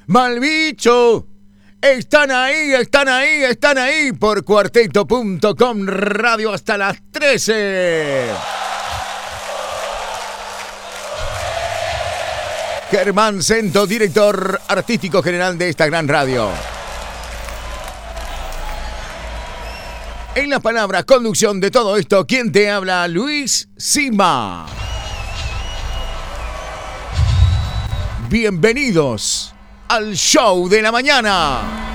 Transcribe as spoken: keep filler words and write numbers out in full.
Malbicho. Están ahí, están ahí, están ahí por cuarteto punto com Radio hasta las trece. Germán Cento, director artístico general de esta gran radio. En la palabra conducción de todo esto, ¿quién te habla? Luis Sima. Bienvenidos al show de la mañana.